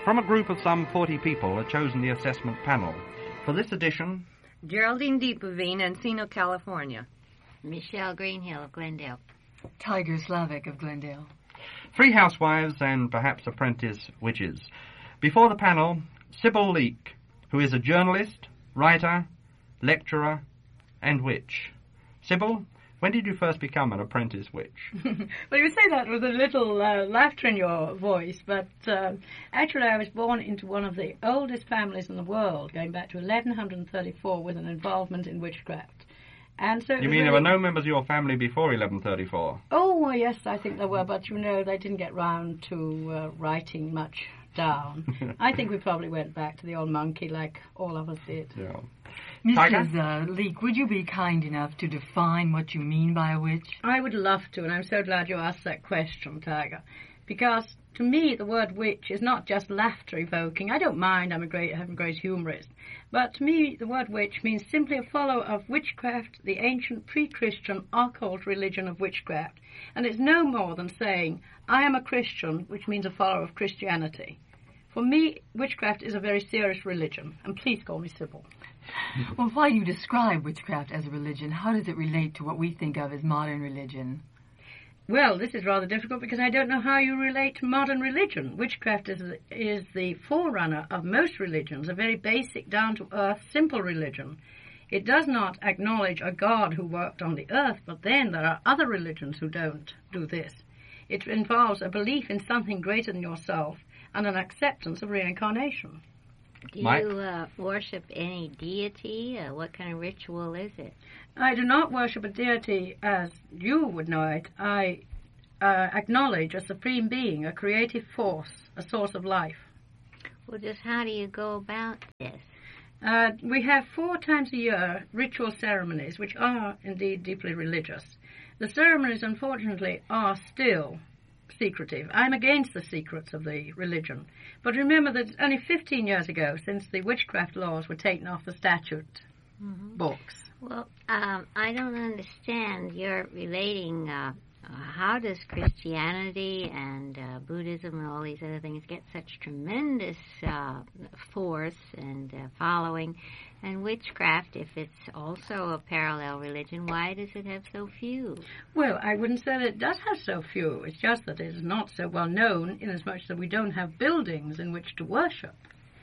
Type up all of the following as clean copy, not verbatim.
From a group of some 40 people are chosen the assessment panel. For this edition, Geraldine Deepovine, Encino, California. Michelle Greenhill of Glendale. Tiger Slavic of Glendale. 3 housewives and perhaps apprentice witches. Before the panel, Sybil Leek, who is a journalist, writer, lecturer, and witch. Sybil, when did you first become an apprentice witch? Well, you say that with a little laughter in your voice, but actually I was born into one of the oldest families in the world, going back to 1134 with an involvement in witchcraft. And so You mean there were no members of your family before 1134? Oh, well, yes, I think there were, but they didn't get round to writing much down. I think we probably went back to the old monkey like all of us did. Yeah. Mrs. Leek, would you be kind enough to define what you mean by a witch? I would love to, and I'm so glad you asked that question, Tiger, because to me the word witch is not just laughter-evoking. I don't mind, I'm a great humorist, but to me the word witch means simply a follower of witchcraft, the ancient pre-Christian occult religion of witchcraft, and it's no more than saying, I am a Christian, which means a follower of Christianity. For me, witchcraft is a very serious religion, and please call me Sybil. Well, why do you describe witchcraft as a religion? How does it relate to what we think of as modern religion? Well, this is rather difficult because I don't know how you relate to modern religion. Witchcraft is the forerunner of most religions, a very basic, down-to-earth, simple religion. It does not acknowledge a God who worked on the earth, but then there are other religions who don't do this. It involves a belief in something greater than yourself and an acceptance of reincarnation. Do you worship any deity? What kind of ritual is it? I do not worship a deity as you would know it. I acknowledge a supreme being, a creative force, a source of life. Well, just how do you go about this? We have 4 times a year ritual ceremonies, which are indeed deeply religious. The ceremonies, unfortunately, are still secretive. I'm against the secrets of the religion. But remember that it's only 15 years ago since the witchcraft laws were taken off the statute books. Well, I don't understand. You're relating, how does Christianity and Buddhism and all these other things get such tremendous force and following? And witchcraft, if it's also a parallel religion, why does it have so few? Well, I wouldn't say that it does have so few. It's just that it is not so well known inasmuch that we don't have buildings in which to worship.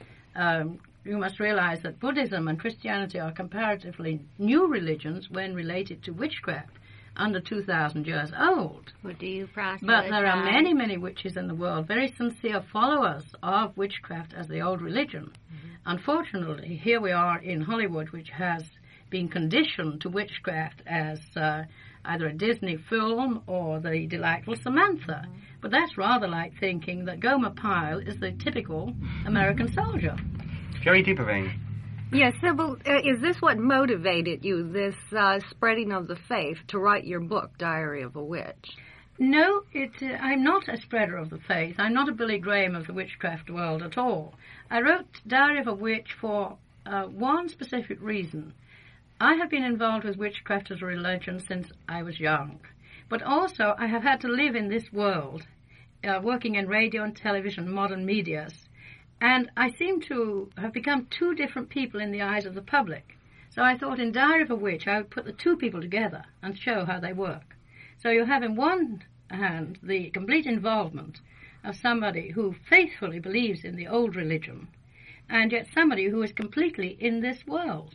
You must realize that Buddhism and Christianity are comparatively new religions when related to witchcraft, under 2,000 years old. Well, do you proselytize? But there are many, many witches in the world, very sincere followers of witchcraft as the old religion. Unfortunately, here we are in Hollywood, which has been conditioned to witchcraft as either a Disney film or the delightful Samantha. But that's rather like thinking that Gomer Pyle is the typical American soldier. Jerry Deepovine. Yes, Sybil, is this what motivated you, this spreading of the faith, to write your book, Diary of a Witch? No, I'm not a spreader of the faith. I'm not a Billy Graham of the witchcraft world at all. I wrote Diary of a Witch for one specific reason. I have been involved with witchcraft as a religion since I was young. But also, I have had to live in this world, working in radio and television, modern medias. And I seem to have become 2 different people in the eyes of the public. So I thought in Diary of a Witch I would put the 2 people together and show how they work. So you have in one hand the complete involvement of somebody who faithfully believes in the old religion, and yet somebody who is completely in this world.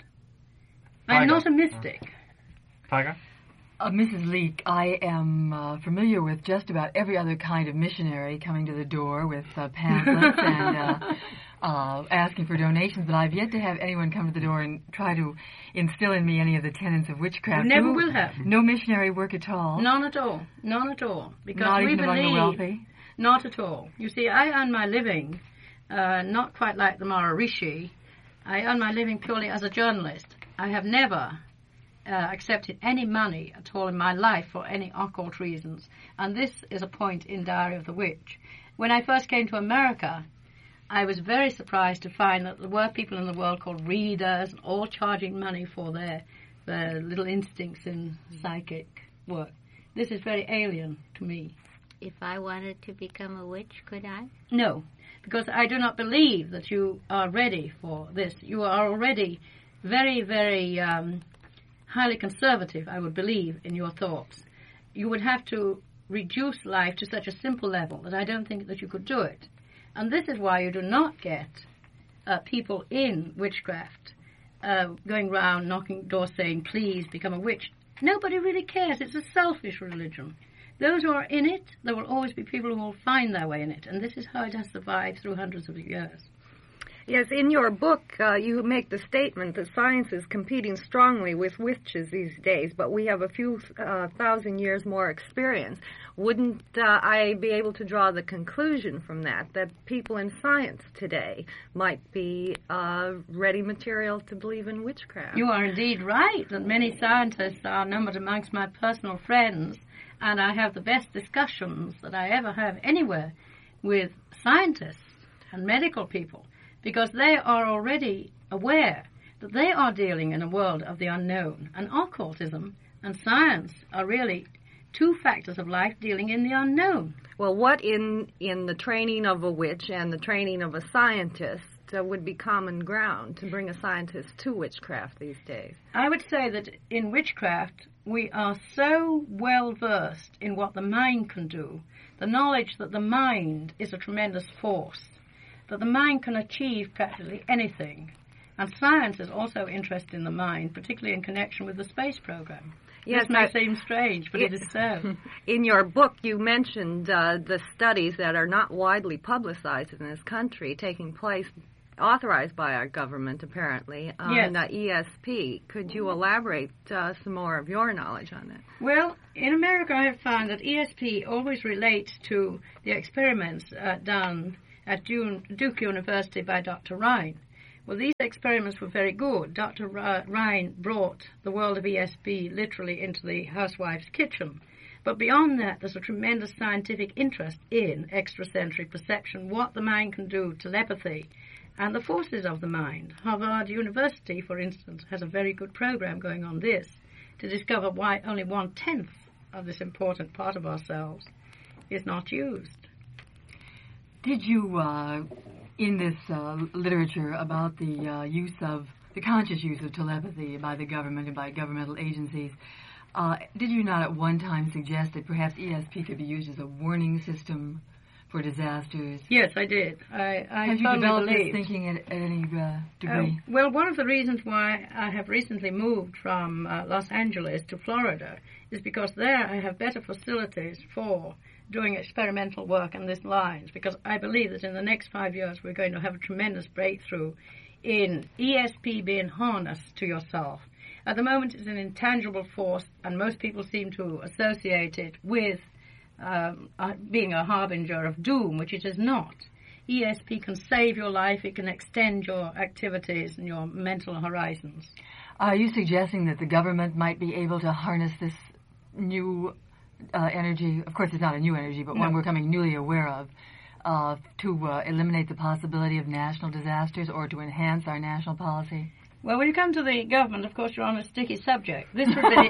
I'm not a mystic. Tiger? Mrs. Leek, I am familiar with just about every other kind of missionary coming to the door with pamphlets and asking for donations, but I've yet to have anyone come to the door and try to instill in me any of the tenets of witchcraft. You never will have. No missionary work at all? None at all. None at all. Because not we even among the wealthy? Not at all. You see, I earn my living, not quite like the Maharishi. I earn my living purely as a journalist. I have never accepted any money at all in my life for any occult reasons. And this is a point in Diary of the Witch. When I first came to America, I was very surprised to find that there were people in the world called readers, all charging money for their little instincts in psychic work. This is very alien to me. If I wanted to become a witch, could I? No. because I do not believe that you are ready for this. You are already very, very highly conservative, I would believe, in your thoughts. You would have to reduce life to such a simple level that I don't think that you could do it. And this is why you do not get people in witchcraft going round knocking doors saying, please become a witch. Nobody really cares. It's a selfish religion. Those who are in it, there will always be people who will find their way in it, and this is how it has survived through hundreds of years. Yes, in your book, you make the statement that science is competing strongly with witches these days, but we have a few thousand years more experience. Wouldn't I be able to draw the conclusion from that people in science today might be ready material to believe in witchcraft? You are indeed right that many scientists are numbered amongst my personal friends, and I have the best discussions that I ever have anywhere with scientists and medical people, because they are already aware that they are dealing in a world of the unknown. And occultism and science are really two factors of life dealing in the unknown. Well, what in the training of a witch and the training of a scientist would be common ground to bring a scientist to witchcraft these days? I would say that in witchcraft we are so well versed in what the mind can do, the knowledge that the mind is a tremendous force, that the mind can achieve practically anything. And science is also interested in the mind, particularly in connection with the space program. Yes, this may seem strange, but it is so. In your book, you mentioned the studies that are not widely publicized in this country taking place, authorized by our government, apparently, on ESP. Could you elaborate some more of your knowledge on that? Well, in America, I have found that ESP always relates to the experiments done at Duke University by Dr. Rhine. Well, these experiments were very good. Dr. Rhine brought the world of ESP literally into the housewife's kitchen. But beyond that, there's a tremendous scientific interest in extrasensory perception, what the mind can do, telepathy, and the forces of the mind. Harvard University, for instance, has a very good program going on this to discover why only 1/10 of this important part of ourselves is not used. Did you, in this literature about the conscious use of telepathy by the government and by governmental agencies, did you not at one time suggest that perhaps ESP could be used as a warning system for disasters? Yes, I did. I have you developed this thinking at any degree? Well, one of the reasons why I have recently moved from Los Angeles to Florida is because there I have better facilities for doing experimental work in these lines, because I believe that in the next 5 years we're going to have a tremendous breakthrough in ESP being harnessed to yourself. At the moment it's an intangible force, and most people seem to associate it with being a harbinger of doom, which it is not. ESP can save your life, it can extend your activities and your mental horizons. Are you suggesting that the government might be able to harness this new energy? Of course, it's not a new energy, but one we're becoming newly aware of, to eliminate the possibility of national disasters or to enhance our national policy? Well, when you come to the government, of course, you're on a sticky subject. This would be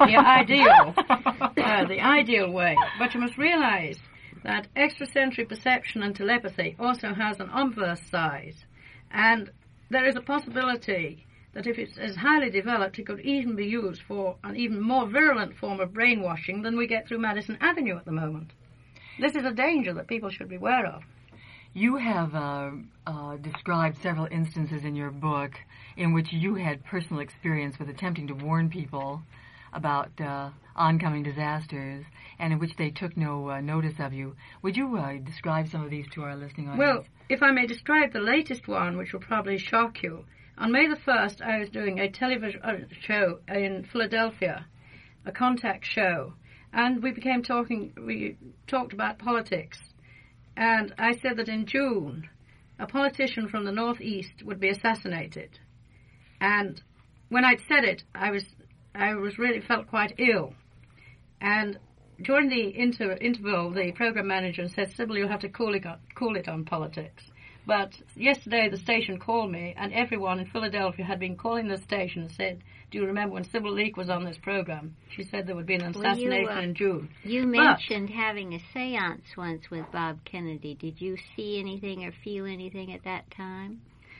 the ideal way. But you must realize that extrasensory perception and telepathy also has an obverse side. And there is a possibility that if it's as highly developed, it could even be used for an even more virulent form of brainwashing than we get through Madison Avenue at the moment. This is a danger that people should be aware of. You have described several instances in your book in which you had personal experience with attempting to warn people about oncoming disasters, and in which they took no notice of you. Would you describe some of these to our listening audience? Well, if I may describe the latest one, which will probably shock you. On May the 1st, I was doing a television show in Philadelphia, a contact show, and we talked about politics. And I said that in June, a politician from the Northeast would be assassinated. And when I'd said it, I was really felt quite ill. And during the interval, the program manager said, "Sybil, you'll have to cool it on politics." But yesterday the station called me, and everyone in Philadelphia had been calling the station and said, do you remember when Sybil Leek was on this program? She said there would be an assassination in June. You mentioned having a seance once with Bob Kennedy. Did you see anything or feel anything at that time?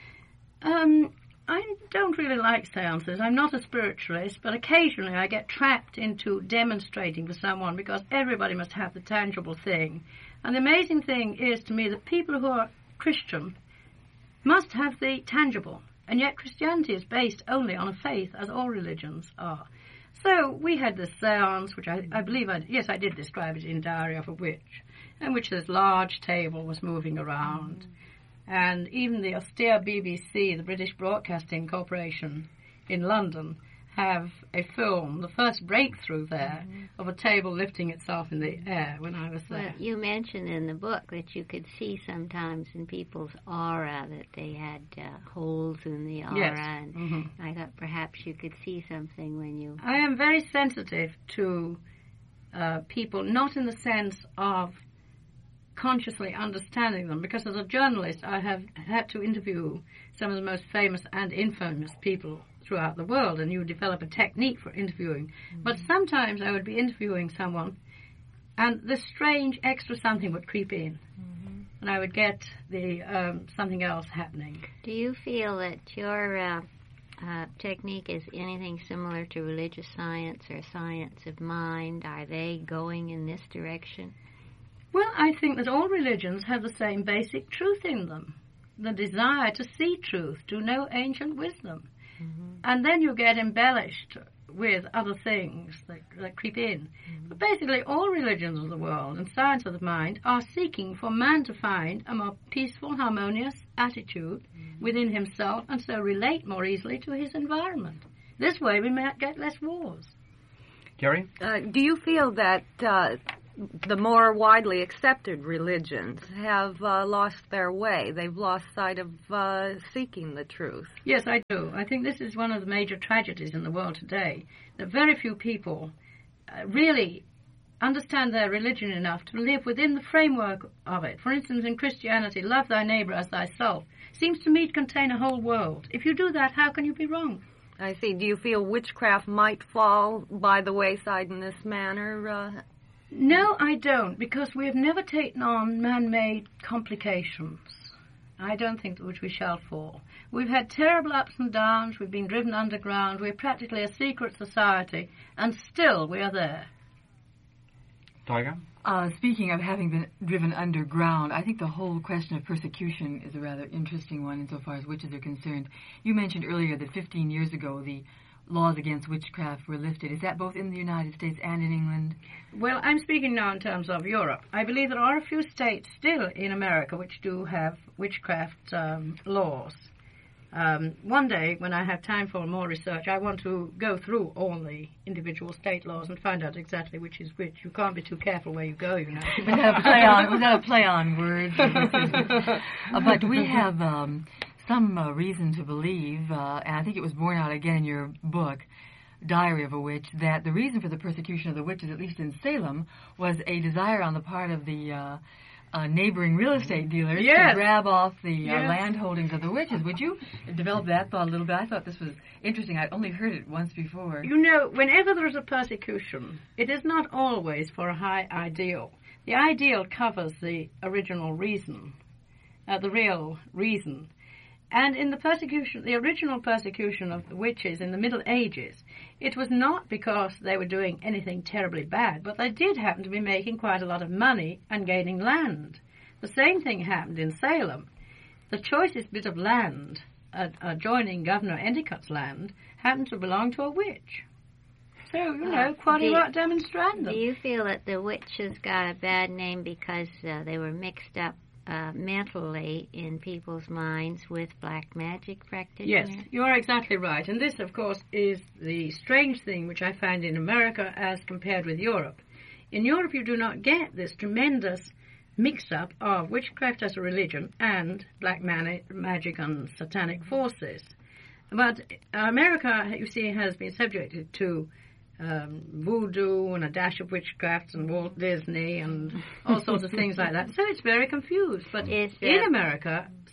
I don't really like seances. I'm not a spiritualist, but occasionally I get trapped into demonstrating for someone because everybody must have the tangible thing. And the amazing thing is to me that people who are Christian must have the tangible. And yet Christianity is based only on a faith, as all religions are. So we had this seance, which I believe, I did describe it in Diary of a Witch, in which this large table was moving around. And even the austere BBC, the British Broadcasting Corporation in London, have a film, the first breakthrough there, of a table lifting itself in the air when I was there. Well, you mentioned in the book that you could see sometimes in people's aura that they had holes in the aura. Yes. And I thought perhaps you could see something when you... I am very sensitive to people, not in the sense of consciously understanding them, because as a journalist I have had to interview some of the most famous and infamous people throughout the world, and you develop a technique for interviewing. But sometimes I would be interviewing someone and this strange extra something would creep in, and I would get the something else happening. Do you feel that your technique is anything similar to religious science or science of mind? Are they going in this direction? Well, I think that all religions have the same basic truth in them, the desire to see truth, to know ancient wisdom. And then you get embellished with other things that creep in. But basically all religions of the world and science of the mind are seeking for man to find a more peaceful, harmonious attitude within himself and so relate more easily to his environment. This way we might get less wars. Jerry? Do you feel that the more widely accepted religions have lost their way? They've lost sight of seeking the truth. Yes, I do. I think this is one of the major tragedies in the world today, that very few people really understand their religion enough to live within the framework of it. For instance, in Christianity, love thy neighbor as thyself seems to me to contain a whole world. If you do that, how can you be wrong? I see. Do you feel witchcraft might fall by the wayside in this manner? No, I don't, because we have never taken on man-made complications. I don't think that which we shall fall. We've had terrible ups and downs, we've been driven underground, we're practically a secret society, and still we are there. Tiger? Speaking of having been driven underground, I think the whole question of persecution is a rather interesting one insofar as witches are concerned. You mentioned earlier that 15 years ago the laws against witchcraft were lifted. Is that both in the United States and in England? Well, I'm speaking now in terms of Europe. I believe there are a few states still in America which do have witchcraft laws. One day, when I have time for more research, I want to go through all the individual state laws and find out exactly which is which. You can't be too careful where you go, you know. Was that a play on words? But we have some reason to believe, and I think it was borne out again in your book, Diary of a Witch, that the reason for the persecution of the witches, at least in Salem, was a desire on the part of the neighboring real estate dealers to grab off the land holdings of the witches. Would you develop that thought a little bit? I thought this was interesting. I'd only heard it once before. You know, whenever there is a persecution, it is not always for a high ideal. The ideal covers the original reason, the real reason. And in the persecution, the original persecution of the witches in the Middle Ages, it was not because they were doing anything terribly bad, but they did happen to be making quite a lot of money and gaining land. The same thing happened in Salem. The choicest bit of land, adjoining Governor Endicott's land, happened to belong to a witch. So, you know, quod demonstrandum. Do you feel that the witches got a bad name because they were mixed up mentally in people's minds with black magic practitioners? Yes, you are exactly right. And this, of course, is the strange thing which I find in America as compared with Europe. In Europe, you do not get this tremendous mix-up of witchcraft as a religion and black magic and satanic forces. But America, you see, has been subjected to voodoo and a dash of witchcraft and Walt Disney and all sorts of things like that. So it's very confused. But in America,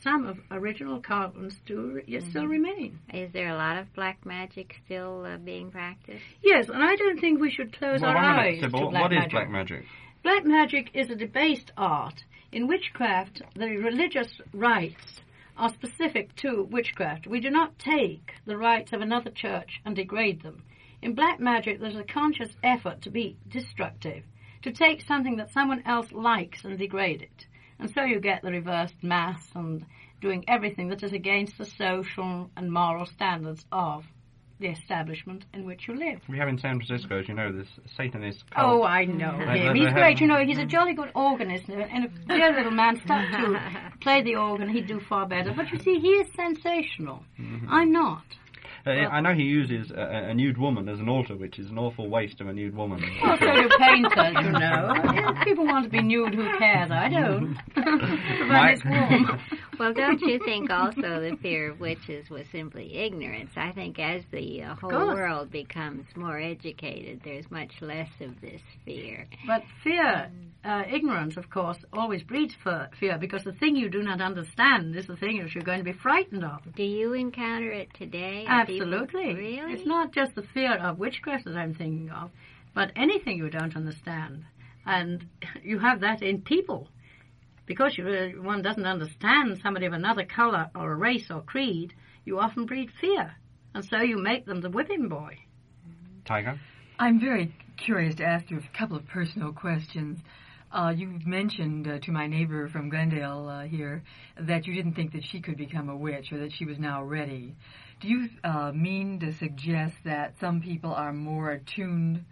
some of original carvings still remain. Is there a lot of black magic still being practiced? Yes, and I don't think we should close our eyes to black what magic. Is black magic? Black magic is a debased art. In witchcraft, the religious rites are specific to witchcraft. We do not take the rites of another church and degrade them. In black magic, there's a conscious effort to be destructive, to take something that someone else likes and degrade it. And so you get the reversed mass and doing everything that is against the social and moral standards of the establishment in which you live. We have in San Francisco, as you know, this Satanist cult. Oh, I know him. He's great. You know, he's a jolly good organist, and if a dear little man stuck to play the organ, he'd do far better. But you see, he is sensational. Mm-hmm. I'm not. I know he uses a nude woman as an altar, which is an awful waste of a nude woman. Well, so do painters, you know. If people want to be nude, who cares? I don't. But it's warm. Well, don't you think also the fear of witches was simply ignorance? I think as the whole world becomes more educated, there's much less of this fear. But fear, ignorance, of course, always breeds fear, because the thing you do not understand is the thing that you're going to be frightened of. Do you encounter it today? Absolutely. Really? It's not just the fear of witchcraft that I'm thinking of, but anything you don't understand. And you have that in people. Because one doesn't understand somebody of another colour or a race or creed, you often breed fear. And so you make them the whipping boy. Tiger? I'm very curious to ask you a couple of personal questions. You mentioned to my neighbor from Glendale here that you didn't think that she could become a witch or that she was now ready. Do you mean to suggest that some people are more attuned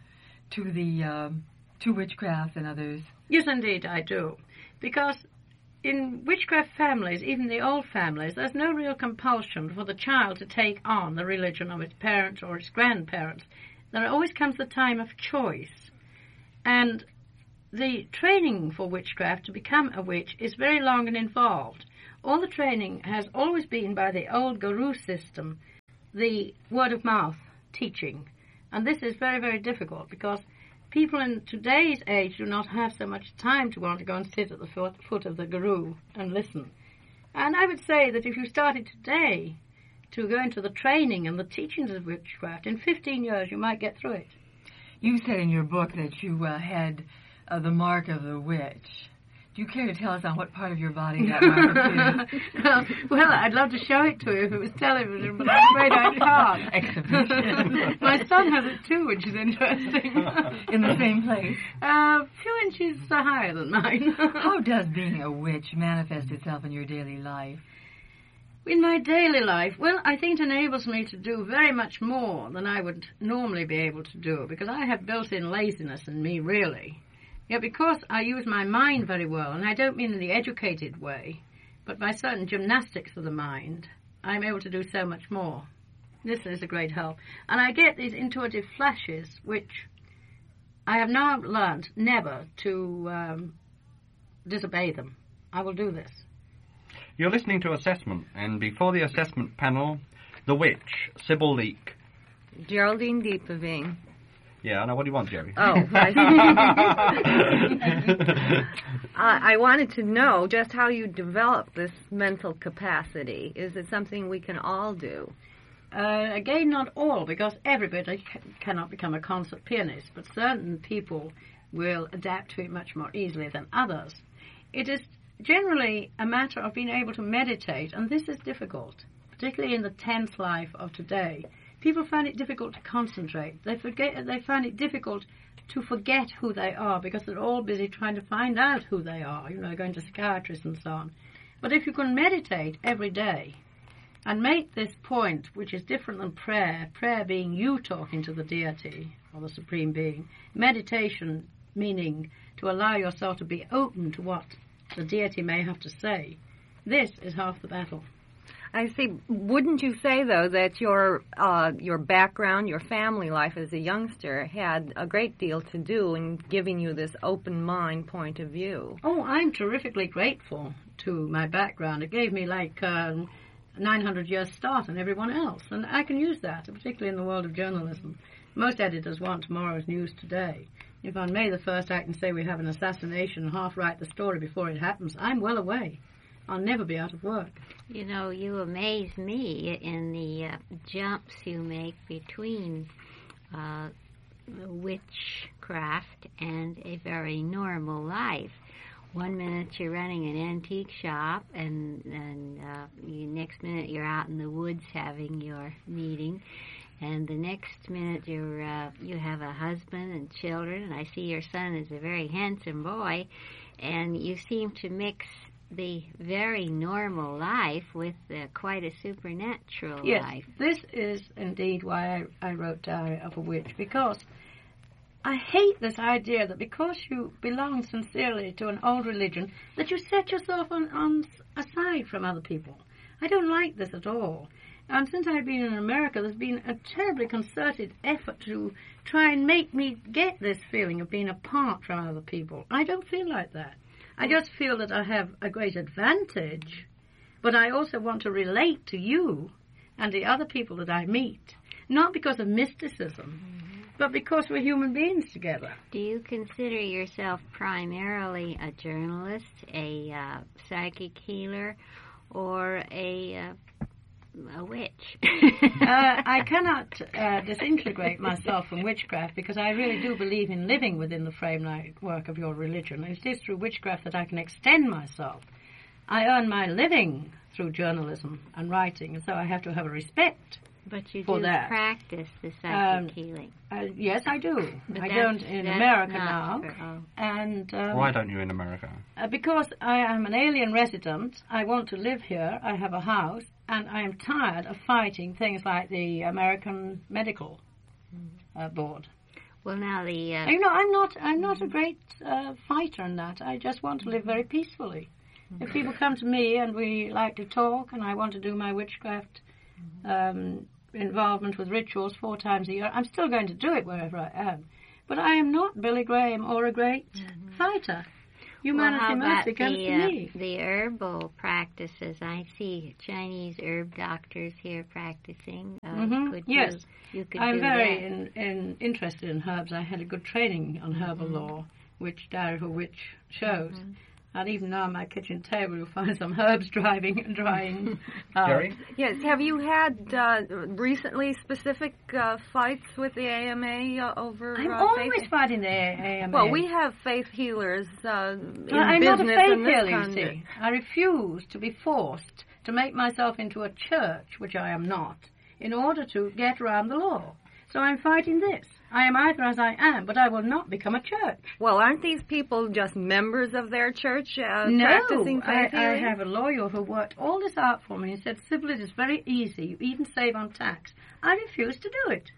to witchcraft than others? Yes, indeed, I do. Because in witchcraft families, even the old families, there's no real compulsion for the child to take on the religion of its parents or its grandparents. There always comes the time of choice. And the training for witchcraft to become a witch is very long and involved. All the training has always been by the old guru system, the word-of-mouth teaching. And this is very, very difficult because people in today's age do not have so much time to want to go and sit at the foot of the guru and listen. And I would say that if you started today to go into the training and the teachings of witchcraft, in 15 years you might get through it. You said in your book that you had the mark of the witch. Do you care to tell us on what part of your body that mark is? Well, I'd love to show it to you if it was television, but I'm afraid I can't. Exhibition. My son has it too, which is interesting. In the same place? A few inches higher than mine. How does being a witch manifest itself in your daily life? In my daily life, well, I think it enables me to do very much more than I would normally be able to do, because I have built-in laziness in me, really. Yet because I use my mind very well, and I don't mean in the educated way, but by certain gymnastics of the mind, I'm able to do so much more. This is a great help. And I get these intuitive flashes, which I have now learnt never to disobey them. I will do this. You're listening to Assessment, and before the assessment panel, the witch, Sybil Leek. Geraldine Deepaving. Yeah, I know. What do you want, Jerry? Oh, I wanted to know just how you develop this mental capacity. Is it something we can all do? Again, not all, because everybody cannot become a concert pianist, but certain people will adapt to it much more easily than others. It is generally a matter of being able to meditate, and this is difficult, particularly in the tense life of today. People find it difficult to concentrate. They find it difficult to forget who they are because they're all busy trying to find out who they are, going to psychiatrists and so on. But if you can meditate every day and make this point, which is different than prayer being you talking to the deity or the Supreme Being, meditation meaning to allow yourself to be open to what the deity may have to say, this is half the battle. I see. Wouldn't you say, though, that your background, your family life as a youngster had a great deal to do in giving you this open mind point of view? Oh, I'm terrifically grateful to my background. It gave me like 900 years start on everyone else, and I can use that, particularly in the world of journalism. Most editors want tomorrow's news today. If on May the 1st I can say we have an assassination and half write the story before it happens, I'm well away. I'll never be out of work. You know, you amaze me in the jumps you make between witchcraft and a very normal life. 1 minute you're running an antique shop, and next minute you're out in the woods having your meeting, and the next minute you have a husband and children, and I see your son is a very handsome boy, and you seem to mix the very normal life with quite a supernatural life. This is indeed why I wrote Diary of a Witch, because I hate this idea that because you belong sincerely to an old religion, that you set yourself on aside from other people. I don't like this at all. And since I've been in America, there's been a terribly concerted effort to try and make me get this feeling of being apart from other people. I don't feel like that. I just feel that I have a great advantage, but I also want to relate to you and the other people that I meet, not because of mysticism, but because we're human beings together. Do you consider yourself primarily a journalist, a psychic healer, or a witch? I cannot disintegrate myself from witchcraft, because I really do believe in living within the framework of your religion. It is through witchcraft that I can extend myself. I earn my living through journalism and writing, and so I have to have a respect. But you for do that. practice the psychic healing. Yes, I do. But I don't in America now. For, And Why don't you in America? because I am an alien resident, I want to live here. I have a house, and I am tired of fighting things like the American Medical Board. Well, now the You know, I'm not a great fighter in that. I just want to live very peacefully. If people come to me and we like to talk, and I want to do my witchcraft involvement with rituals 4 times a year, I'm still going to do it wherever I am. But I am not Billy Graham or a great fighter. Humanity how about mercy comes to me. the herbal practices? I see Chinese herb doctors here practicing. Could Yes. you could I'm do very that. interested in herbs. I had a good training on herbal law, which Diary of a Witch shows. And even now on my kitchen table you'll find some herbs drying. Jerry? Yes. Have you had recently specific fights with the AMA over I'm always faith? fighting the AMA. Well, we have faith healers in I'm business not a faith in this healer, you country. see. I refuse to be forced to make myself into a church, which I am not, in order to get around the law. So I'm fighting this. I am either as I am, but I will not become a church. Well, aren't these people just members of their church No, practicing faith I healing? have a lawyer who worked all this out for me and said, Sybil, it is very easy. You even save on tax. I refuse to do it.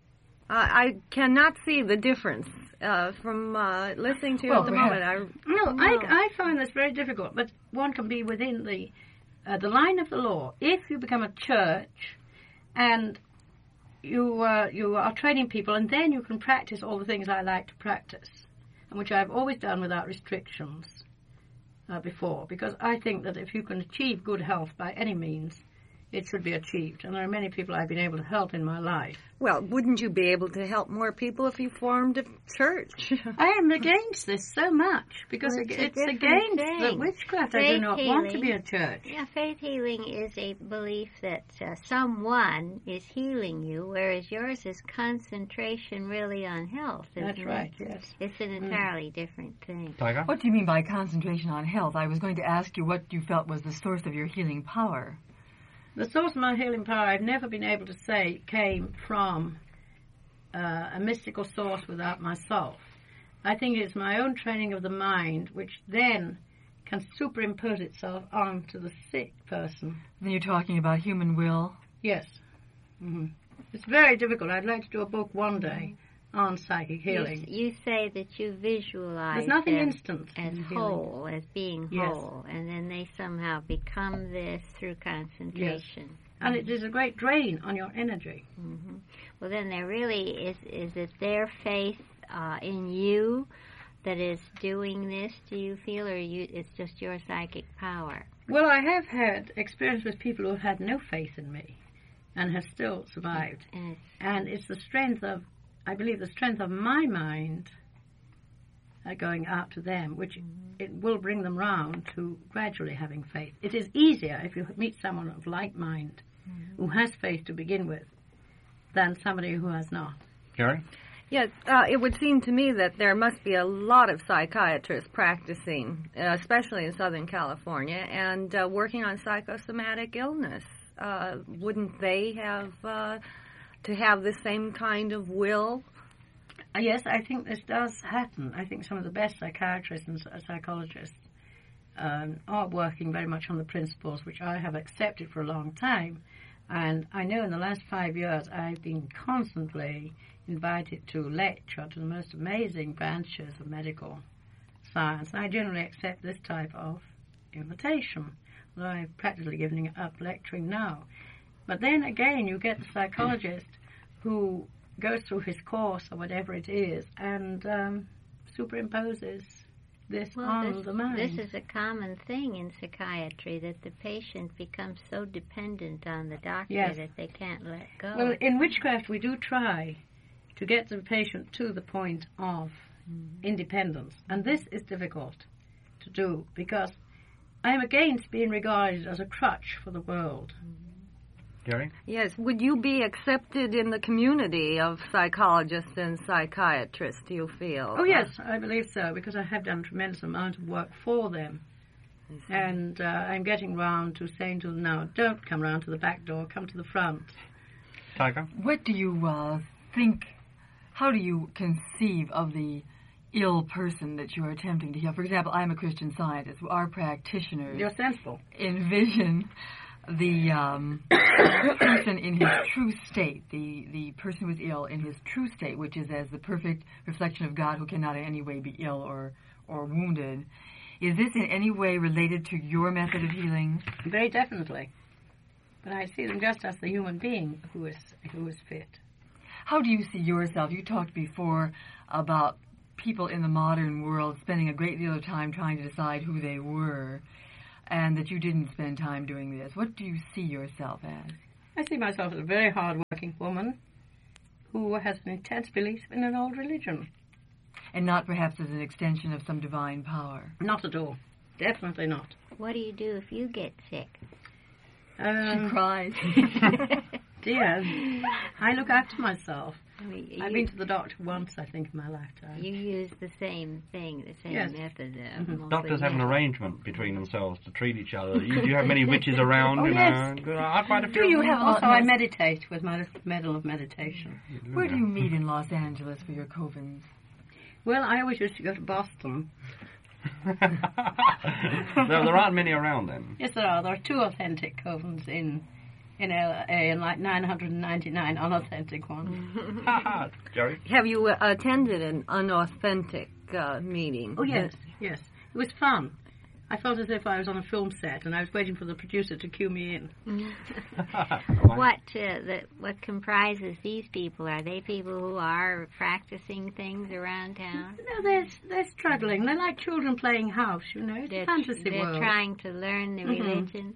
I cannot see the difference from listening to you at the moment. I find this very difficult, but one can be within the line of the law. If you become a church and you are training people, and then you can practice all the things I like to practice, and which I've always done without restrictions before, because I think that if you can achieve good health by any means, it should be achieved. And there are many people I've been able to help in my life. Well, wouldn't you be able to help more people if you formed a church? I am against this so much, because Well, it's a it's different against thing. the witchcraft. I Faith do not want to healing. be a church. Yeah, faith healing is a belief that someone is healing you, whereas yours is concentration really on health. That's isn't right, it? yes. It's an entirely different thing. Tiger? What do you mean by concentration on health? I was going to ask you what you felt was the source of your healing power. The source of my healing power, I've never been able to say came from a mystical source without myself. I think it's my own training of the mind, which then can superimpose itself onto the sick person. Then you're talking about human will. Yes. It's very difficult. I'd like to do a book one day on psychic healing. You say that you visualize There's nothing them instant as in healing. whole, as being Yes. whole, and then they somehow become this through concentration. And it is a great drain on your energy. Well, then there really is it their faith in you that is doing this, do you feel, or it's just your psychic power? Well, I have had experience with people who had no faith in me and have still survived. And And it's the strength of, I believe, the strength of my mind going out to them, which it will bring them round to gradually having faith. It is easier if you meet someone of like mind who has faith to begin with than somebody who has not. Jerry? Yes, it would seem to me that there must be a lot of psychiatrists practicing, especially in Southern California, and working on psychosomatic illness. Wouldn't they have to have the same kind of will? Yes, I think this does happen. I think some of the best psychiatrists and psychologists are working very much on the principles which I have accepted for a long time. And I know in the last 5 years I've been constantly invited to lecture to the most amazing branches of medical science. And I generally accept this type of invitation, although I've practically given up lecturing now. But then again, you get the psychologist who goes through his course or whatever it is and superimposes this on the mind. This is a common thing in psychiatry, that the patient becomes so dependent on the doctor that they can't let go. Well, in witchcraft we do try to get the patient to the point of independence, and this is difficult to do because I am against being regarded as a crutch for the world. Gary? Yes. Would you be accepted in the community of psychologists and psychiatrists, do you feel? Oh, yes, I believe so, because I have done a tremendous amount of work for them. And I'm getting round to saying to them now, don't come round to the back door, come to the front. Tiger? What do you think, how do you conceive of the ill person that you are attempting to heal? For example, I'm a Christian Scientist. Our practitioners You're sensible. envision the person in his true state, the person who is ill in his true state, which is as the perfect reflection of God who cannot in any way be ill or wounded. Is this in any way related to your method of healing? Very definitely. But I see them just as the human being who is fit. How do you see yourself? You talked before about people in the modern world spending a great deal of time trying to decide who they were, and that you didn't spend time doing this. What do you see yourself as? I see myself as a very hard-working woman who has an intense belief in an old religion. And not perhaps as an extension of some divine power? Not at all. Definitely not. What do you do if you get sick? She cries. Dear, I look after myself. I mean, I've been to the doctor once, I think, in my lifetime. You use the same thing, the same method. Doctors have an arrangement between themselves to treat each other. Do you have many witches around? Oh, yes. Quite a few. Do you have also? I meditate with my medal of meditation. Where do you meet in Los Angeles for your covens? Well, I always used to go to Boston. There aren't many around then. Yes, there are. There are 2 authentic covens in LA and like 999 unauthentic ones. Jerry? Have you attended an unauthentic meeting? Oh, yes, yes. It was fun. I felt as if I was on a film set and I was waiting for the producer to cue me in. What comprises these people? Are they people who are practicing things around town? No, they're struggling. They're like children playing house, you know. It's a fantasy world. They're trying to learn the religion.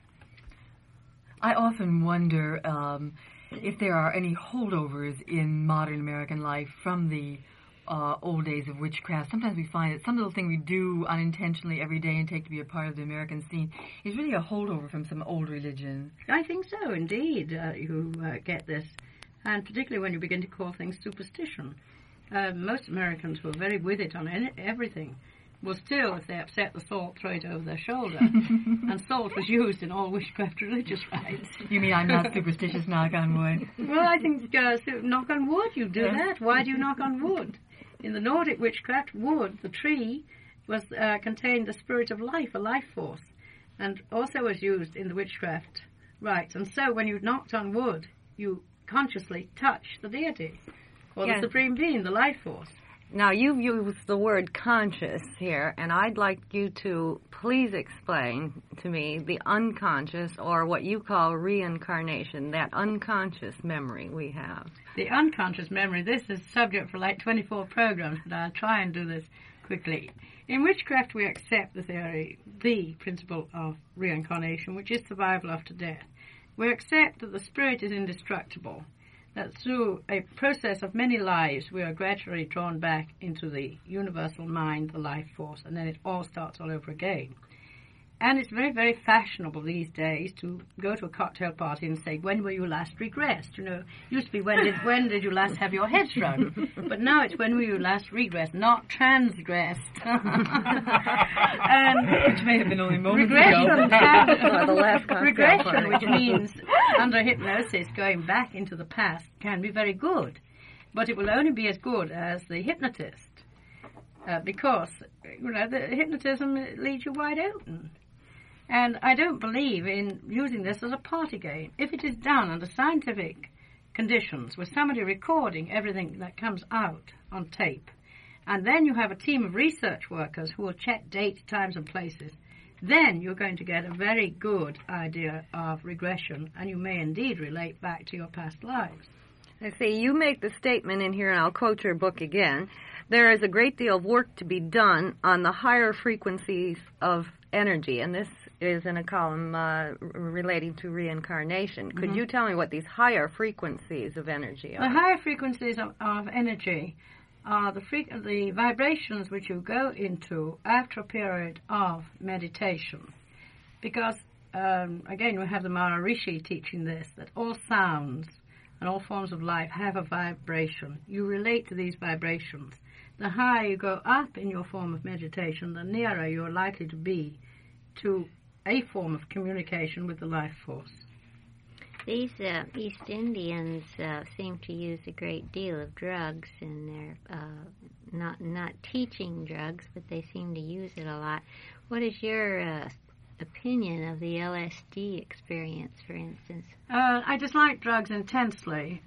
I often wonder if there are any holdovers in modern American life from the old days of witchcraft. Sometimes we find that some little thing we do unintentionally every day and take to be a part of the American scene is really a holdover from some old religion. I think so, indeed. You get this, and particularly when you begin to call things superstition. Most Americans were very with it on everything. Well, still, if they upset the salt, throw it over their shoulder. And salt was used in all witchcraft religious rites. You mean I'm not superstitious, knock on wood? Well, I think, knock on wood, you do that. Why do you knock on wood? In the Nordic witchcraft, wood, the tree, was contained the spirit of life, a life force, and also was used in the witchcraft rites. And so when you knocked on wood, you consciously touched the deity, or the supreme being, the life force. Now, you've used the word conscious here, and I'd like you to please explain to me the unconscious, or what you call reincarnation, that unconscious memory we have. The unconscious memory, this is subject for like 24 programs, but I'll try and do this quickly. In witchcraft, we accept the theory, the principle of reincarnation, which is survival after death. We accept that the spirit is indestructible, that through a process of many lives, we are gradually drawn back into the universal mind, the life force, and then it all starts all over again. And it's very, very fashionable these days to go to a cocktail party and say, when were you last regressed? You know, it used to be, when did you last have your head shrunk? But now it's, when were you last regressed, not transgressed. And which may have been only moments regression ago. The last cocktail regression, party. which means under hypnosis going back into the past, can be very good. But it will only be as good as the hypnotist. Because, you know, the hypnotism leaves you wide open. And I don't believe in using this as a party game. If it is done under scientific conditions, with somebody recording everything that comes out on tape, and then you have a team of research workers who will check dates, times, and places, then you're going to get a very good idea of regression, and you may indeed relate back to your past lives. I see. You make the statement in here, and I'll quote your book again. There is a great deal of work to be done on the higher frequencies of energy, and this is in a column relating to reincarnation. Could you tell me what these higher frequencies of energy are? The higher frequencies of energy are the vibrations which you go into after a period of meditation. Because, again, we have the Maharishi teaching this, that all sounds and all forms of life have a vibration. You relate to these vibrations. The higher you go up in your form of meditation, the nearer you're likely to be to a form of communication with the life force. These East Indians seem to use a great deal of drugs, and they're not teaching drugs, but they seem to use it a lot. What is your opinion of the LSD experience, for instance? I dislike drugs intensely.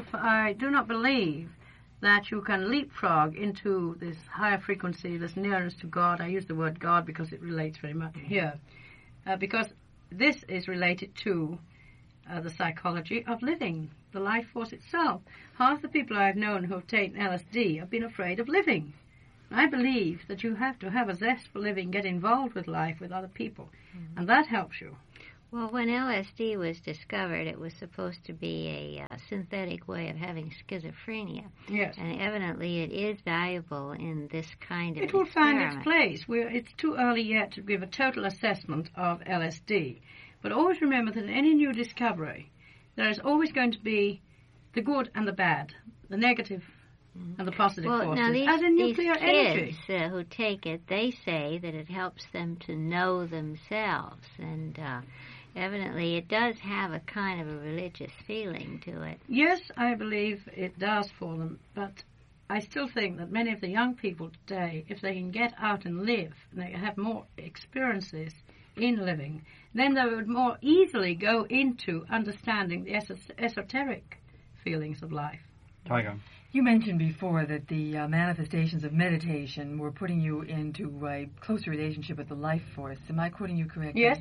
I do not believe that you can leapfrog into this higher frequency, this nearness to God. I use the word God because it relates very much here. Because this is related to the psychology of living, the life force itself. Half the people I've known who have taken LSD have been afraid of living. I believe that you have to have a zest for living, get involved with life, with other people, and that helps you. Well, when LSD was discovered, it was supposed to be a synthetic way of having schizophrenia. Yes. And evidently it is valuable in this kind of It will experiment. find its place. It's too early yet to give a total assessment of LSD. But always remember that in any new discovery, there is always going to be the good and the bad, the negative and the positive forces, now as in nuclear these energy. kids who take it, they say that it helps them to know themselves, and evidently it does have a kind of a religious feeling to it. Yes, I believe it does for them, but I still think that many of the young people today, if they can get out and live, and they have more experiences in living, then they would more easily go into understanding the esoteric feelings of life. Tiger. You mentioned before that the manifestations of meditation were putting you into a closer relationship with the life force. Am I quoting you correctly? Yes.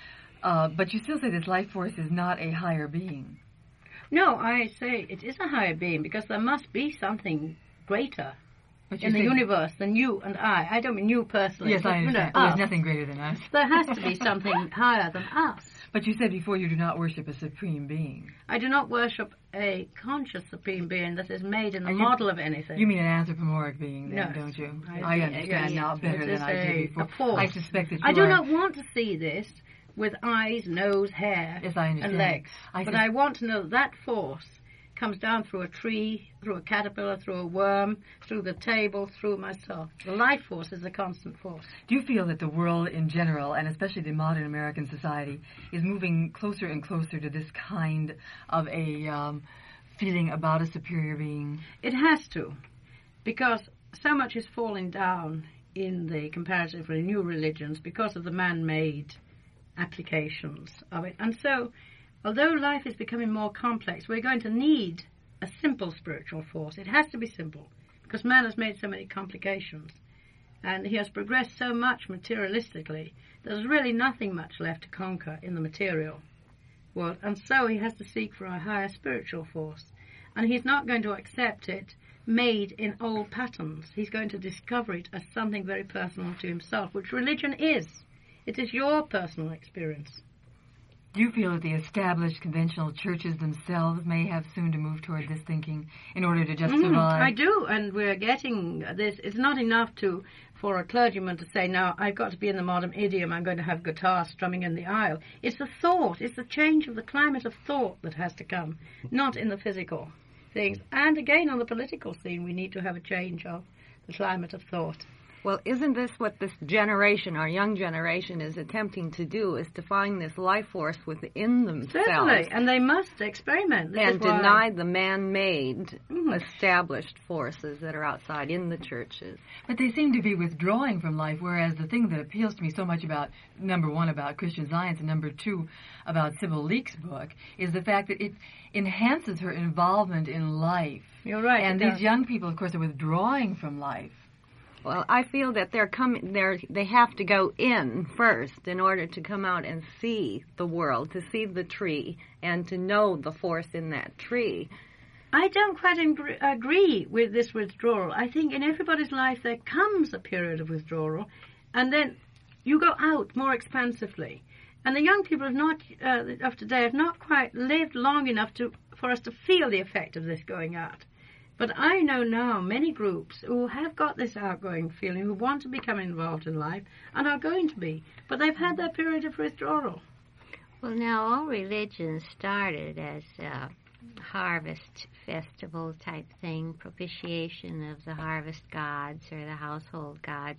But you still say this life force is not a higher being. No, I say it is a higher being because there must be something greater But you in the say- universe than you and I. I don't mean you personally. Yes, but, I understand. us. There's nothing greater than us. There has to be something higher than us. But you said before you do not worship a supreme being. I do not worship a conscious supreme being that is made in the And you- model of anything. You mean an anthropomorphic being, then, Yes. don't you? I I understand yes, now better it than is I did a before. force. I suspect that you I do are... not want to see this with eyes, nose, hair, Yes, I understand. and legs. I But sus- I want to know that force comes down through a tree, through a caterpillar, through a worm, through the table, through myself. The life force is a constant force. Do you feel that the world in general, and especially the modern American society, is moving closer and closer to this kind of a feeling about a superior being? It has to, because so much is falling down in the comparatively new religions because of the man-made applications of it. And so, although life is becoming more complex, we're going to need a simple spiritual force. It has to be simple, because man has made so many complications. And he has progressed so much materialistically, there's really nothing much left to conquer in the material world. And so he has to seek for a higher spiritual force. And he's not going to accept it made in old patterns. He's going to discover it as something very personal to himself, which religion is. It is your personal experience. Do you feel that the established conventional churches themselves may have soon to move toward this thinking in order to just survive? I do, and we're getting this. It's not enough for a clergyman to say, now, I've got to be in the modern idiom, I'm going to have guitar strumming in the aisle. It's the thought, it's the change of the climate of thought that has to come, not in the physical things. And again, on the political scene, we need to have a change of the climate of thought. Well, isn't this what this generation, our young generation, is attempting to do, is to find this life force within themselves? Certainly, and they must experiment. And deny the man-made established forces that are outside in the churches. But they seem to be withdrawing from life, whereas the thing that appeals to me so much about, number one, about Christian Science, and number two, about Sybil Leek's book, is the fact that it enhances her involvement in life. You're right. And these young people, of course, are withdrawing from life. Well, I feel that they have to go in first in order to come out and see the world, to see the tree, and to know the force in that tree. I don't quite agree with this withdrawal. I think in everybody's life there comes a period of withdrawal, and then you go out more expansively. And the young people of today have not quite lived long enough for us to feel the effect of this going out. But I know now many groups who have got this outgoing feeling, who want to become involved in life, and are going to be. But they've had their period of withdrawal. Well, now, all religions started as harvest festival type thing, propitiation of the harvest gods or the household gods.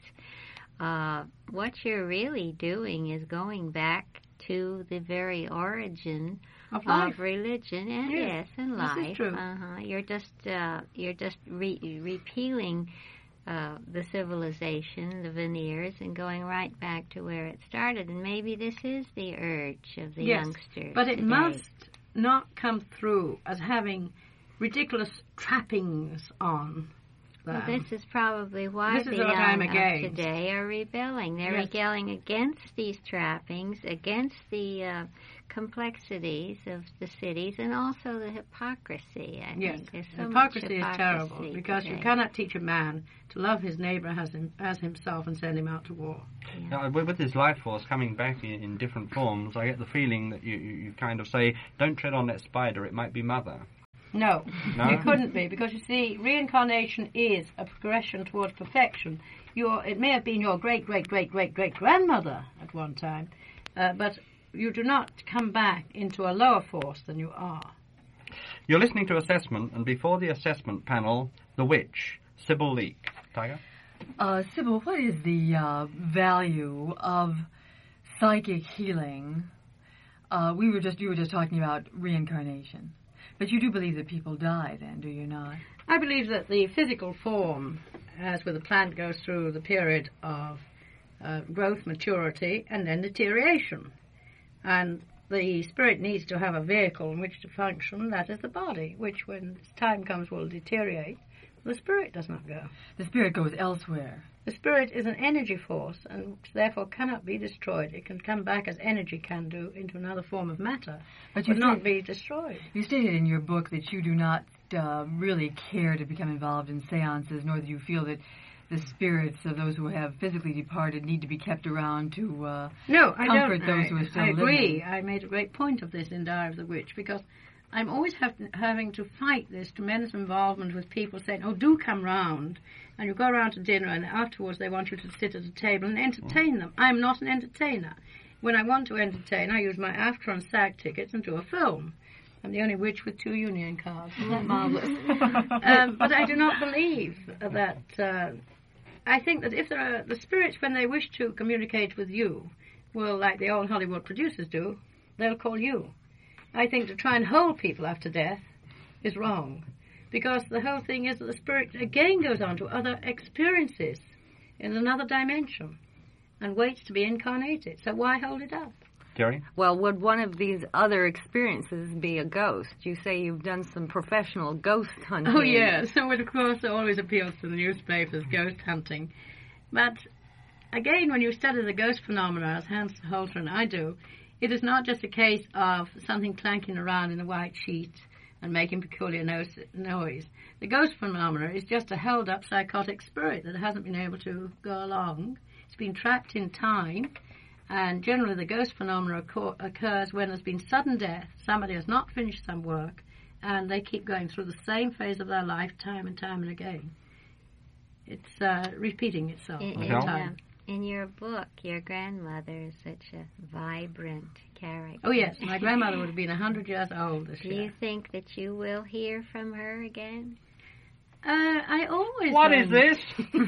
What you're really doing is going back to the very origin of religion, and and life. This is true. You're just repealing the civilization, the veneers, and going right back to where it started. And maybe this is the urge of the youngsters. But it today. must not come through as having ridiculous trappings on. Well, this is probably why the young of today are rebelling. They're rebelling against these trappings, against the complexities of the cities, and also the hypocrisy. I think there's so hypocrisy much is terrible because today. you cannot teach a man to love his neighbour as himself and send him out to war. Now, with this life force coming back in different forms, I get the feeling that you kind of say, don't tread on that spider, it might be mother. No, it couldn't be, because you see, reincarnation is a progression towards perfection. It may have been your great-great-great-great-great-grandmother at one time, but you do not come back into a lower force than you are. You're listening to Assessment, and before the assessment panel, The Witch, Sybil Leek. Tiger? Sybil, what is the value of psychic healing? You were just talking about reincarnation. But you do believe that people die then, do you not? I believe that the physical form, as with a plant, goes through the period of growth, maturity, and then deterioration. And the spirit needs to have a vehicle in which to function, that is the body, which when time comes will deteriorate. The spirit does not go. The spirit goes elsewhere. The spirit is an energy force and therefore cannot be destroyed. It can come back as energy can do into another form of matter, but not be destroyed. You stated in your book that you do not really care to become involved in seances, nor do you feel that the spirits of those who have physically departed need to be kept around to comfort those who are still living. I agree. I made a great point of this in Diary of the Witch, because I'm always having to fight this tremendous involvement with people saying, oh, do come round. And you go around to dinner, and afterwards they want you to sit at a table and entertain them. I'm not an entertainer. When I want to entertain, I use my AFTRA and SAG tickets and do a film. I'm the only witch with 2 union cards. Isn't that marvellous? But I do not believe that... I think that if there are the spirits, when they wish to communicate with you, well, like the old Hollywood producers do, they'll call you. I think to try and hold people after death is wrong, because the whole thing is that the spirit again goes on to other experiences in another dimension and waits to be incarnated. So why hold it up? Jerry? Well, would one of these other experiences be a ghost? You say you've done some professional ghost hunting. Oh, yes. So it, of course, always appeals to the newspapers, ghost hunting. But, again, when you study the ghost phenomena, as Hans Holter and I do, it is not just a case of something clanking around in a white sheet and making peculiar noise. The ghost phenomena is just a held-up psychotic spirit that hasn't been able to go along. It's been trapped in time, And generally the ghost phenomena occurs when there's been sudden death, somebody has not finished some work, and they keep going through the same phase of their life time and again. It's repeating itself all the time. In your book, your grandmother is such a vibrant character. Oh, yes. My grandmother would have been 100 years old this year. Do you think that you will hear from her again? I always... What is this?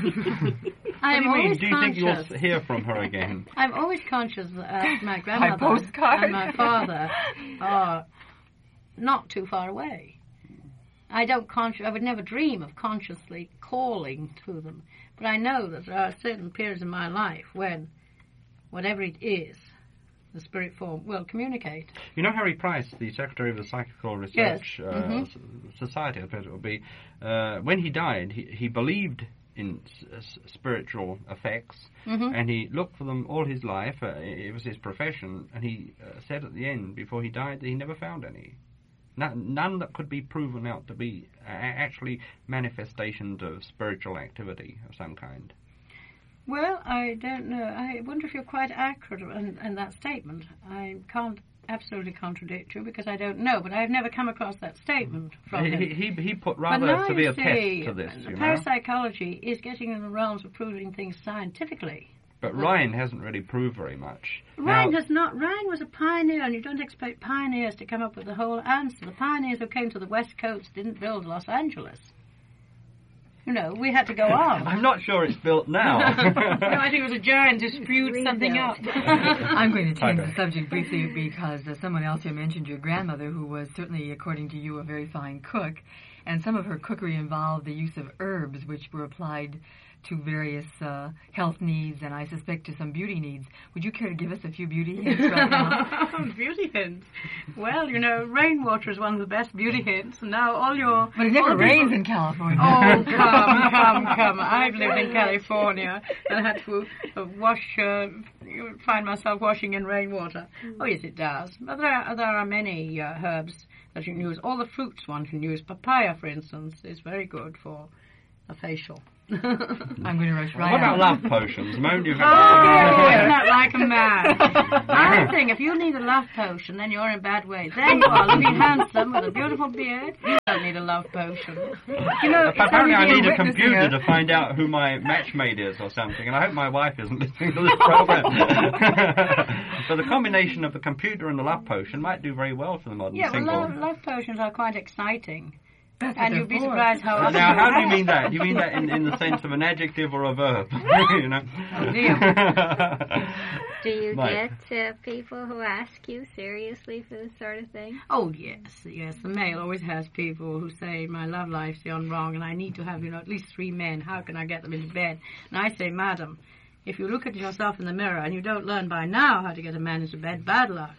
I'm always do you think conscious. you'll hear from her again? I'm always conscious that my grandmother postcard. and my father are not too far away. I would never dream of consciously calling to them. But I know that there are certain periods in my life when, whatever it is, the spirit form will communicate. You know Harry Price, the Secretary of the Psychical Research Society, I suppose it would be, when he died, he believed in spiritual effects, and he looked for them all his life. It was his profession, and he said at the end, before he died, that he never found any. None that could be proven out to be actually manifestations of spiritual activity of some kind. Well, I don't know. I wonder if you're quite accurate in that statement. I can't absolutely contradict you because I don't know, but I've never come across that statement from him. He put rather severe tests to this, you know. Parapsychology is getting in the realms of proving things scientifically. But Ryan hasn't really proved very much. Ryan was a pioneer, and you don't expect pioneers to come up with the whole answer. The pioneers who came to the West Coast didn't build Los Angeles. You know, we had to go on. I'm not sure it's built now. No, I think it was a giant dispute something up. I'm going to change the subject briefly because someone else here mentioned your grandmother, who was certainly, according to you, a very fine cook. And some of her cookery involved the use of herbs, which were applied to various health needs, and I suspect to some beauty needs. Would you care to give us a few beauty hints right now? Beauty hints? Well, you know, rainwater is one of the best beauty hints. And now all your... But it never rains in California. Oh, come. I've lived in California and had to find myself washing in rainwater. Oh, yes, it does. But there are many herbs that you can use. All the fruits one can use. Papaya, for instance, is very good for a facial. I'm going to rush right What out. about love potions? Isn't that like a man? I think if you need a love potion, then you're in bad way. There you are, looking handsome with a beautiful beard. You don't need a love potion. You know, apparently I need a computer to find out who my matchmate is or something, and I hope my wife isn't listening to this program. So the combination of the computer and the love potion might do very well for the modern single. Well, love potions are quite exciting. And you'd be surprised how often... Now, how do you mean that? Do you mean that in the sense of an adjective or a verb? You know? Oh, dear. Do you get people who ask you seriously for this sort of thing? Oh, yes. The mail always has people who say, my love life's gone wrong and I need to have, at least 3 men. How can I get them into bed? And I say, madam, if you look at yourself in the mirror and you don't learn by now how to get a man into bed, bad luck.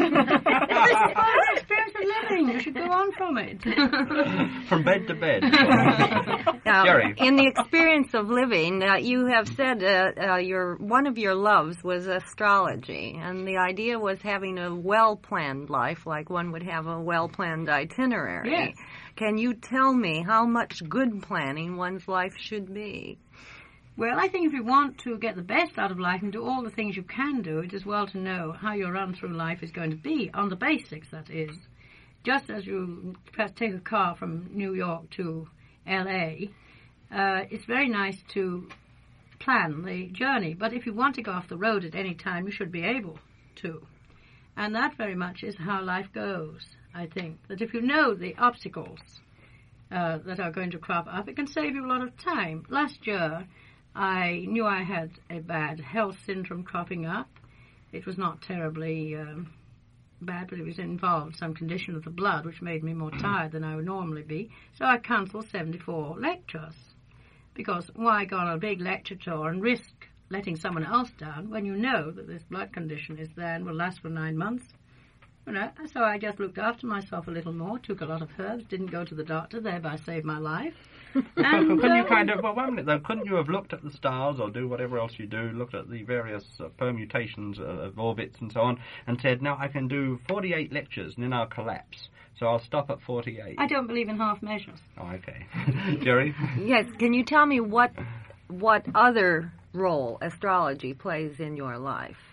It's experience of living. You should go on from it. From bed to bed. Jerry. In the experience of living, you have said one of your loves was astrology, and the idea was having a well-planned life, like one would have a well-planned itinerary. Yes. Can you tell me how much good planning one's life should be? Well, I think if you want to get the best out of life and do all the things you can do, it is well to know how your run through life is going to be, on the basics, that is. Just as you take a car from New York to L.A., it's very nice to plan the journey. But if you want to go off the road at any time, you should be able to. And that very much is how life goes, I think. That if you know the obstacles that are going to crop up, it can save you a lot of time. Last year, I knew I had a bad health syndrome cropping up. It was not terribly bad, but it involved some condition of the blood, which made me more tired than I would normally be. So I cancelled 74 lectures. Because why go on a big lecture tour and risk letting someone else down when you know that this blood condition is there and will last for 9 months? So I just looked after myself a little more, took a lot of herbs, didn't go to the doctor, thereby saved my life. And couldn't you couldn't you have looked at the stars or do whatever else you do, looked at the various permutations of orbits and so on, and said, now I can do 48 lectures and then I'll collapse, so I'll stop at 48. I don't believe in half measures. Oh, okay. Jerry? Yes, can you tell me what other role astrology plays in your life?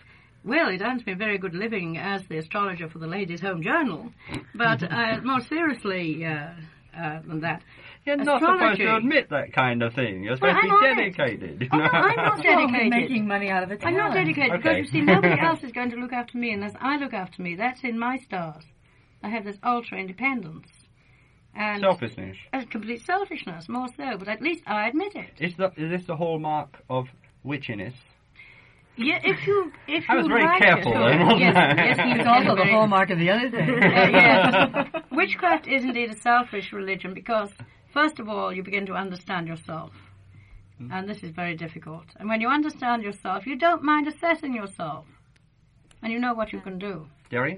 Well, it earns me a very good living as the astrologer for the Ladies' Home Journal. But more seriously than that, You're not supposed to admit that kind of thing. You're supposed to be dedicated. I'm not dedicated. Making money out of it. I'm not dedicated because, you see, nobody else is going to look after me unless I look after me. That's in my stars. I have this ultra-independence. And Selfishness. Complete selfishness, more so, but at least I admit it. Is this the hallmark of witchiness? Yeah, if you I was very like careful it, then, wasn't yes, I? yes, It's also the hallmark of the other thing. Yes. Witchcraft is indeed a selfish religion because, first of all, you begin to understand yourself. And this is very difficult. And when you understand yourself, you don't mind assessing yourself. And you know what you can do. Jerry?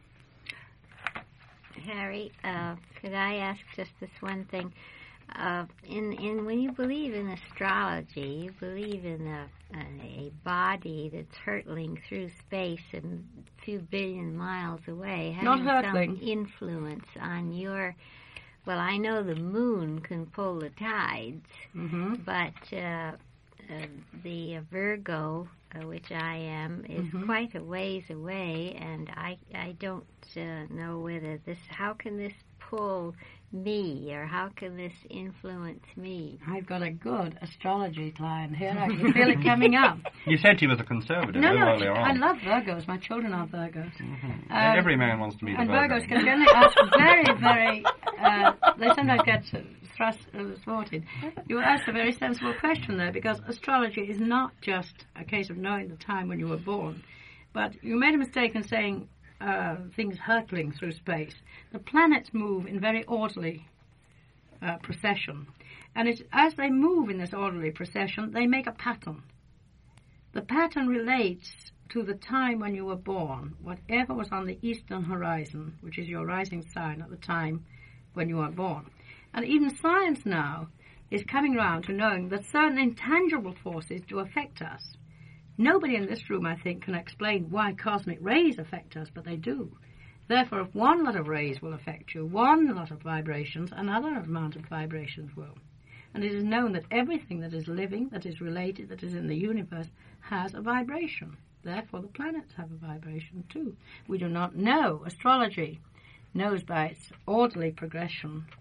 Harry, could I ask just this one thing? In when you believe in astrology, you believe in a body that's hurtling through space and a few billion miles away, having some influence on your. Well, I know the moon can pull the tides, but the Virgo, which I am, is quite a ways away, and I don't know whether this. How can this pull me, or how can this influence me? I've got a good astrology client here. I can feel it coming up. You said he was a conservative earlier on. I love Virgos. My children are Virgos. Every man wants to meet a Virgo. And Virgos can generally ask very, very... they sometimes get thwarted. You asked a very sensible question there, because astrology is not just a case of knowing the time when you were born. But you made a mistake in saying things hurtling through space. The planets move in very orderly procession. And as they move in this orderly procession, they make a pattern. The pattern relates to the time when you were born, whatever was on the eastern horizon, which is your rising sign at the time when you are born. And even science now is coming round to knowing that certain intangible forces do affect us. Nobody in this room, I think, can explain why cosmic rays affect us, but they do. Therefore, if one lot of rays will affect you, one lot of vibrations, another amount of vibrations will. And it is known that everything that is living, that is related, that is in the universe, has a vibration. Therefore, the planets have a vibration too. We do not know. Astrology knows by its orderly progression